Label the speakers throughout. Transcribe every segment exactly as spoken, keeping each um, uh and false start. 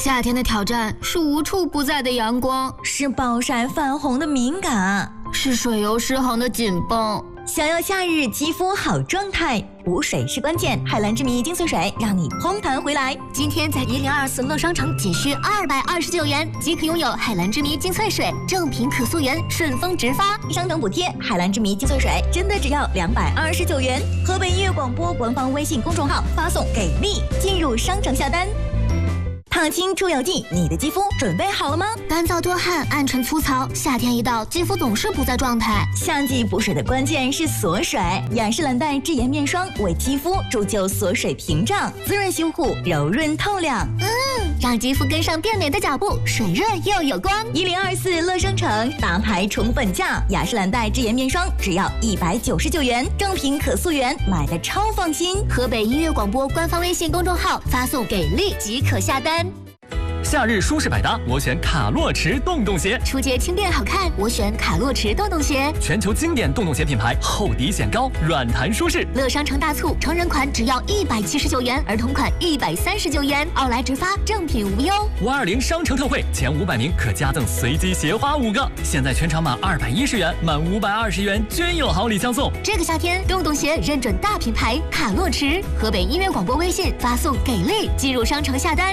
Speaker 1: 夏天的挑战是无处不在的阳光，
Speaker 2: 是暴晒泛红的敏感，
Speaker 1: 是水油失衡的紧绷。
Speaker 2: 想要夏日肌肤好状态，补水是关键。海蓝之谜精粹水让你嘭弹回来。
Speaker 3: 今天在一零二四乐商城仅需二百二十九元即可拥有海蓝之谜精粹水，正品可溯源，顺丰直发，
Speaker 2: 商等补贴。海蓝之谜精粹水真的只要两百二十九元。河北音乐广播官方微信公众号发送给力，进入商城下单。烫青出油剂，你的肌肤准备好了吗？
Speaker 3: 干燥多汗、暗沉粗糙，夏天一到，肌肤总是不在状态。
Speaker 2: 夏季补水的关键是锁水，雅诗兰黛智妍面霜为肌肤铸就锁水屏障，滋润修护，柔润透亮。
Speaker 3: 嗯，让肌肤跟上变美的脚步，水润又有光。
Speaker 2: 一零二四乐商城大牌宠粉价，雅诗兰黛智妍面霜只要一百九十九元，正品可溯源，买的超放心。
Speaker 3: 河北音乐广播官方微信公众号发送给力即可下单。
Speaker 4: 夏日舒适百搭，我选卡洛驰洞洞鞋。
Speaker 3: 出街轻便好看，我选卡洛驰洞洞鞋。
Speaker 4: 全球经典洞洞鞋品牌，厚底显高，软弹舒适。
Speaker 3: 乐商城大促，成人款只要一百七十九元，儿童款一百三十九元，奥莱直发，正品无忧。
Speaker 4: 五二零商城特惠，前五百名可加赠随机鞋花五个。现在全场满二百一十元，满五百二十元均有好礼相送。
Speaker 3: 这个夏天，洞洞鞋认准大品牌卡洛驰。河北音乐广播微信发送给力，进入商城下单。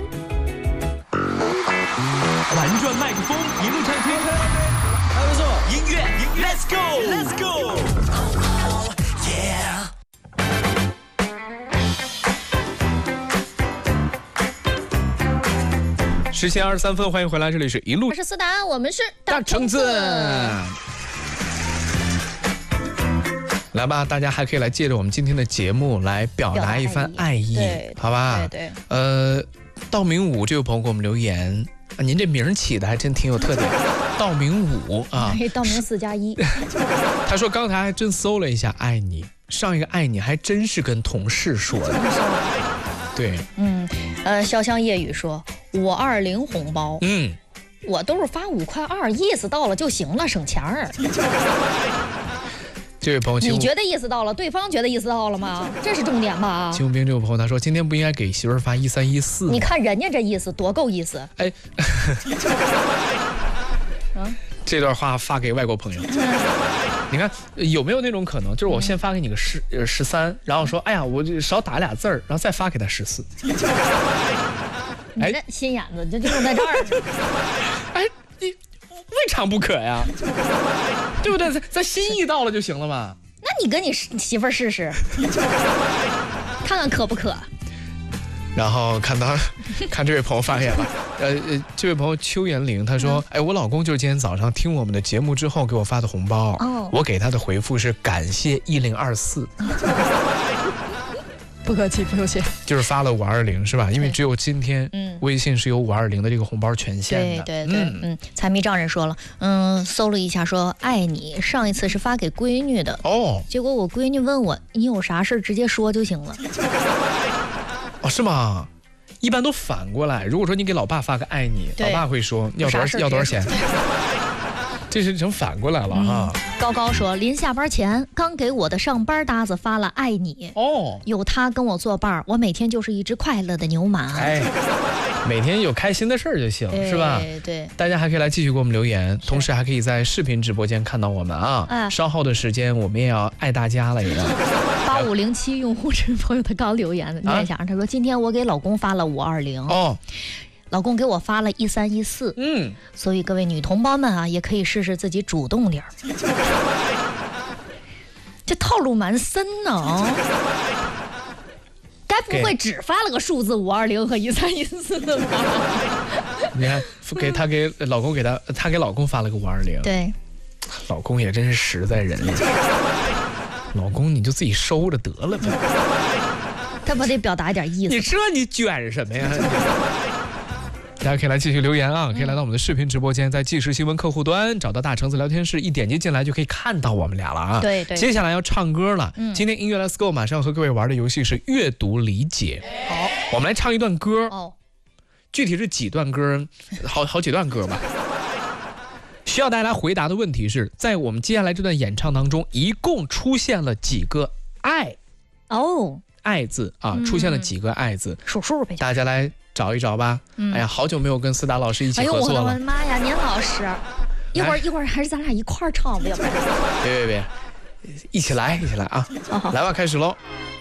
Speaker 5: 玩转麦克风，一路畅听，还不错。音乐，音乐 ，Let's go，Let's go， yeah。
Speaker 6: 十七二十三分，欢迎回来，这里是一路。
Speaker 7: 我是思达，我们是
Speaker 6: 大橙子。来吧，大家还可以来借着我们今天的节目来表达一番爱意，好吧？
Speaker 7: 对对。
Speaker 6: 呃，道明武这位朋友给我们留言。啊，您这名起的还真挺有特点，道明武啊，
Speaker 7: 道明四加一。
Speaker 6: 他说刚才还真搜了一下，爱你上一个爱你还真是跟同事说的。对，
Speaker 7: 嗯，呃，潇湘夜雨说五二零红包，
Speaker 6: 嗯，
Speaker 7: 我都是发五块二，意思到了就行了，省钱儿。
Speaker 6: 这位朋友，
Speaker 7: 你觉得意思到了，对方觉得意思到了吗？这是重点吧？
Speaker 6: 秦武兵这位朋友他说，今天不应该给媳妇儿发一三一四。
Speaker 7: 你看人家这意思多够意思。
Speaker 6: 哎，啊，这段话发给外国朋友。你看有没有那种可能，就是我先发给你个十呃十三，然后说，哎呀，我就少打俩字儿，然后再发给他十四。
Speaker 7: 你这心眼子就就用在这儿。
Speaker 6: 哎，你未尝不可呀。对不对？咱咱心意到了就行了嘛。
Speaker 7: 那你跟你媳妇儿试试，看看可不可。
Speaker 6: 然后看到看这位朋友发言了，呃呃，这位朋友邱延玲他说，哎，我老公就是今天早上听我们的节目之后给我发的红包，哦，我给他的回复是感谢一零二四。
Speaker 7: 不客气，不客气，
Speaker 6: 就是发了五二零是吧？因为只有今天，嗯，微信是有五二零的这个红包权限的。
Speaker 7: 对对对，嗯嗯，财迷丈人说了，嗯，搜了一下说爱你，上一次是发给闺女的，哦，结果我闺女问我，你有啥事直接说就行了。
Speaker 6: 哦，是吗？一般都反过来，如果说你给老爸发个爱你，老爸会说要多少要多少钱。这是成反过来了哈、嗯。
Speaker 7: 高高说，临下班前刚给我的上班搭子发了爱你哦，有他跟我作伴，我每天就是一只快乐的牛马。
Speaker 6: 哎，每天有开心的事儿就行，是吧？
Speaker 7: 对，
Speaker 6: 大家还可以来继续给我们留言，同时还可以在视频直播间看到我们啊。啊稍后的时间我们也要爱大家了也要。
Speaker 7: 八五零七用户这朋友他刚留言的，念一下，他说今天我给老公发了五二零哦。老公给我发了一三一四，嗯，所以各位女同胞们啊，也可以试试自己主动点儿。这套路蛮深呢、哦，该不会只发了个数字五二零和一三一四的吧？
Speaker 6: 你看，给他给老公给他，他给老公发了个五二零，
Speaker 7: 对，
Speaker 6: 老公也真是实在人。老公你就自己收着得了呗，
Speaker 7: 他不得表达一点意思？
Speaker 6: 你这你卷什么呀？大家可以来继续留言啊，可以来到我们的视频直播间，在即时新闻客户端找到大橙子聊天室，一点击进来就可以看到我们俩了啊。
Speaker 7: 对对。
Speaker 6: 接下来要唱歌了，嗯、今天音乐 Let's Go 马上和各位玩的游戏是阅读理解。好，我们来唱一段歌。哦。具体是几段歌？好好几段歌吧。需要大家来回答的问题是在我们接下来这段演唱当中，一共出现了几个爱？
Speaker 7: 哦。
Speaker 6: 爱字啊，出现了几个爱字，
Speaker 7: 数数呗，
Speaker 6: 大家来找一找吧。哎呀，好久没有跟思达老师一起合作了。
Speaker 7: 哎呦我的妈呀，年老师，一会儿一会儿还是咱俩一块儿唱吧，要不然。
Speaker 6: 别别别，一起来一起来啊！来吧，开始喽。